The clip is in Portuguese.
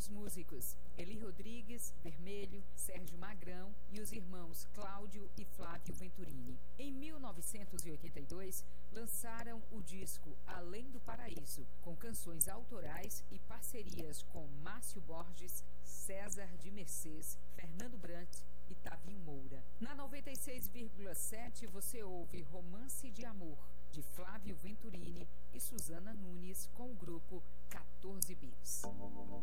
os músicos Eli Rodrigues, Vermelho, Sérgio Magrão e os irmãos Cláudio e Flávio Venturini. Em 1982, lançaram o disco Além do Paraíso, com canções autorais e parcerias com Márcio Borges, César de Mercês, Fernando Brant e Tavinho Moura. Na 96,7 você ouve Romance de Amor, de Flávio Venturini e Susana Nunes, com o grupo 14 Bits.